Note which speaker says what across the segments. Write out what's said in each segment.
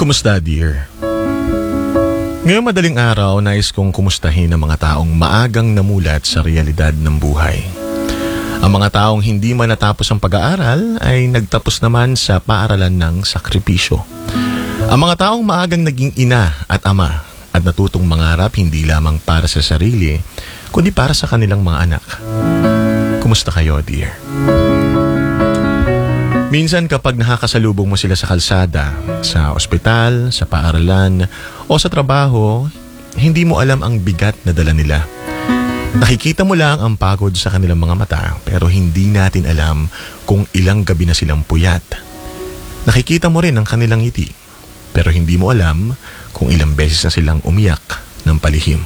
Speaker 1: Kumusta, dear? Ngayong madaling araw, nais kong kumustahin ang mga taong maagang namulat sa realidad ng buhay. Ang mga taong hindi man natapos ang pag-aaral ay nagtapos naman sa paaralan ng sakripisyo. Ang mga taong maagang naging ina at ama at natutong mangarap hindi lamang para sa sarili, kundi para sa kanilang mga anak. Kumusta kayo, dear? Minsan kapag nakakasalubong mo sila sa kalsada, sa ospital, sa paaralan, o sa trabaho, hindi mo alam ang bigat na dala nila. Nakikita mo lang ang pagod sa kanilang mga mata, pero hindi natin alam kung ilang gabi na silang puyat. Nakikita mo rin ang kanilang ngiti, pero hindi mo alam kung ilang beses na silang umiyak ng palihim.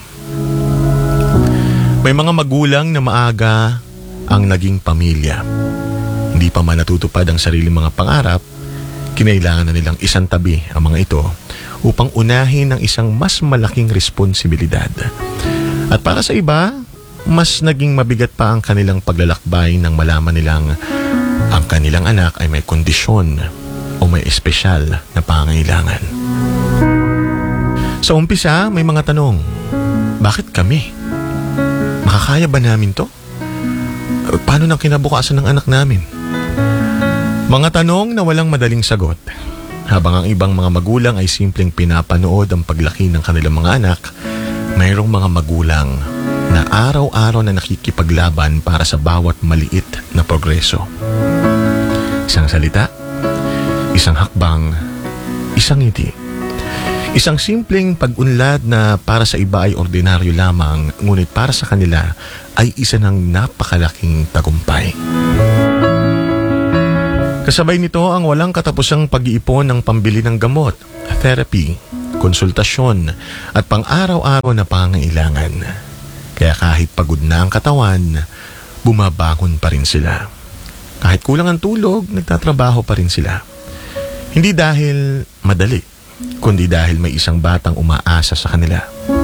Speaker 1: May mga magulang na maaga ang naging pamilya. Hindi pa man natutupad ang sariling mga pangarap, kinailangan na nilang isang tabi ang mga ito upang unahin ang isang mas malaking responsibilidad. At para sa iba, mas naging mabigat pa ang kanilang paglalakbay nang malaman nilang ang kanilang anak ay may kondisyon o may espesyal na pangangailangan. Sa umpisa, may mga tanong. Bakit kami? Makakaya ba namin to? Paano nang kinabukasan ng anak namin? Mga tanong na walang madaling sagot, habang ang ibang mga magulang ay simpleng pinapanood ang paglaki ng kanilang mga anak, mayroong mga magulang na araw-araw na nakikipaglaban para sa bawat maliit na progreso. Isang salita, isang hakbang, isang ngiti. Isang simpleng pag-unlad na para sa iba ay ordinaryo lamang, ngunit para sa kanila ay isa ng napakalaking tagumpay. Kasabay nito ang walang katapusang pag-iipon ng pambili ng gamot, therapy, konsultasyon at pang-araw-araw na pangangailangan. Kaya kahit pagod na ang katawan, bumabangon pa rin sila. Kahit kulang ang tulog, nagtatrabaho pa rin sila. Hindi dahil madali, kundi dahil may isang batang umaasa sa kanila.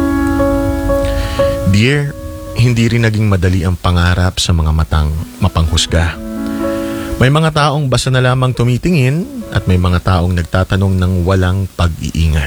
Speaker 1: Dear, hindi rin naging madali ang pangarap sa mga matang mapanghusga. May mga taong basta na lamang tumitingin at may mga taong nagtatanong ng walang pag-iingat.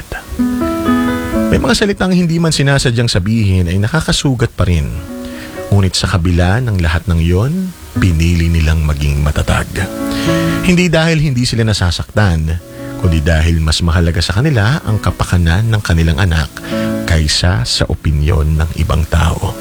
Speaker 1: May mga salitang hindi man sinasadyang sabihin ay nakakasugat pa rin. Ngunit sa kabila ng lahat ng iyon, pinili nilang maging matatag. Hindi dahil hindi sila nasasaktan, kundi dahil mas mahalaga sa kanila ang kapakanan ng kanilang anak kaysa sa opinyon ng ibang tao.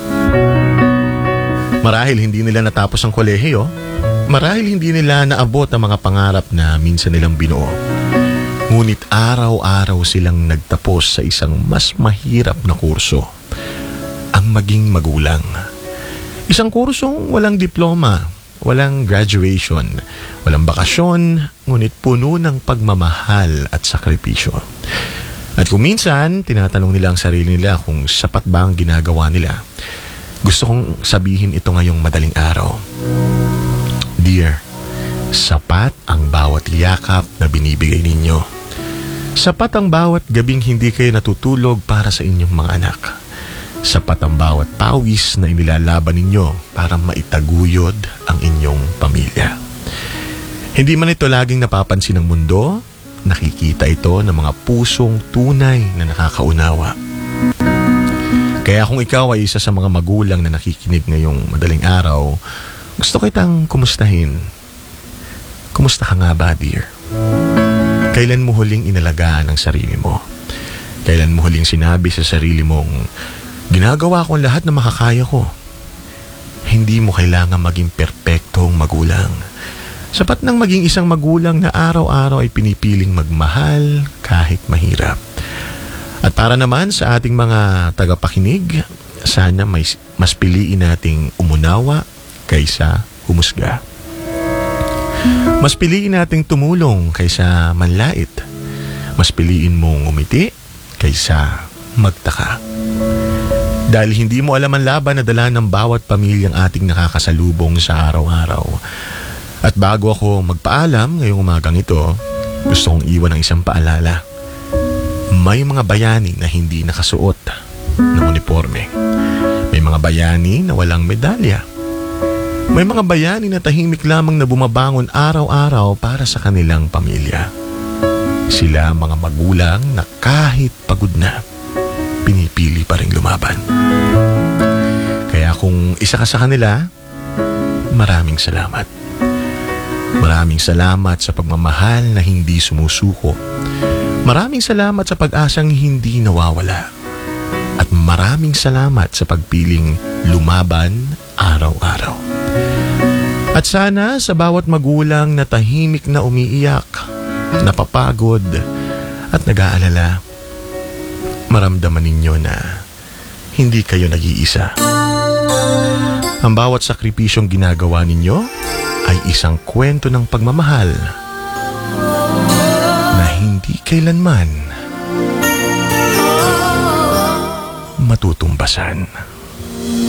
Speaker 1: Marahil hindi nila natapos ang kolehiyo, marahil hindi nila naabot ang mga pangarap na minsan nilang binuo. Ngunit araw-araw silang nagtapos sa isang mas mahirap na kurso, ang maging magulang. Isang kursong walang diploma, walang graduation, walang bakasyon, ngunit puno ng pagmamahal at sakripisyo. At kung minsan, tinatanong nila ang sarili nila kung sapat ba ang ginagawa nila, gusto kong sabihin ito ngayong madaling araw. Dear, sapat ang bawat yakap na binibigay ninyo. Sapat ang bawat gabing hindi kayo natutulog para sa inyong mga anak. Sapat ang bawat pawis na inilalaban ninyo para maitaguyod ang inyong pamilya. Hindi man ito laging napapansin ng mundo, nakikita ito ng mga pusong tunay na nakakaunawa. Kaya kung ikaw ay isa sa mga magulang na nakikinig ngayong madaling araw, gusto kitang kumustahin. Kumusta ka nga ba, dear? Kailan mo huling inalagaan ang sarili mo? Kailan mo huling sinabi sa sarili mong, ginagawa ko lahat na makakaya ko? Hindi mo kailangan maging perpektong magulang. Sapat nang maging isang magulang na araw-araw ay pinipiling magmahal kahit mahirap. At para naman sa ating mga tagapakinig, sana mas piliin nating umunawa kaysa humusga. Mas piliin nating tumulong kaysa manlait. Mas piliin mong umiti kaysa magtaka. Dahil hindi mo alam ang laban na dala ng bawat pamilyang ating nakakasalubong sa araw-araw. At bago ako magpaalam ngayong umagang ito, gusto kong iwan ng isang paalala. May mga bayani na hindi nakasuot ng uniforme. May mga bayani na walang medalya. May mga bayani na tahimik lamang na bumabangon araw-araw para sa kanilang pamilya. Sila mga magulang na kahit pagod na, pinipili pa rin lumaban. Kaya kung isa ka sa kanila, maraming salamat. Maraming salamat sa pagmamahal na hindi sumusuko. Maraming salamat sa pag-asang hindi nawawala. At maraming salamat sa pagpiling lumaban araw-araw. At sana sa bawat magulang na tahimik na umiiyak, napapagod at nag-aalala, maramdaman ninyo na hindi kayo nag-iisa. Ang bawat sakripisyong ginagawa ninyo ay isang kwento ng pagmamahal na hindi kailanman matutumbasan.